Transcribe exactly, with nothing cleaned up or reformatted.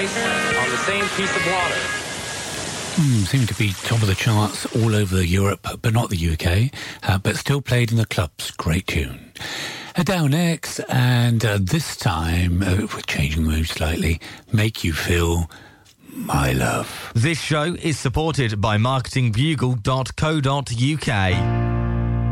ice on the same piece of water. Mm, seemed to be top of the charts all over Europe, but not the U K, uh, but still played in the clubs. Great tune. Adele next, and uh, this time, uh, we're changing mood slightly, Make You Feel My Love. This show is supported by marketing bugle dot co dot uk.